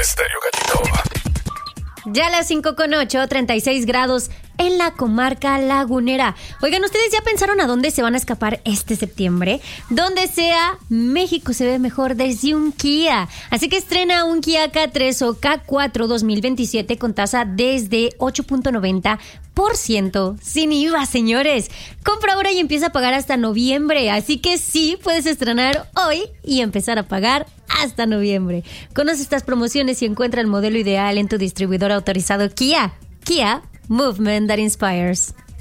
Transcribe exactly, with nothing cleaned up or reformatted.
Estéreo Gatito. Ya a las cinco con ocho, treinta y seis grados en la comarca lagunera. Oigan, ¿ustedes ya pensaron a dónde se van a escapar este septiembre? Donde sea, México se ve mejor desde un Kia. Así que estrena un Kia K tres o K cuatro dos mil veintisiete con tasa desde ocho punto noventa por ciento sin I V A, señores. Compra ahora y empieza a pagar hasta noviembre. Así que sí, puedes estrenar hoy y empezar a pagar hasta noviembre. Conoce estas promociones y encuentra el modelo ideal en tu distribuidor autorizado Kia. Kia, movement that inspires.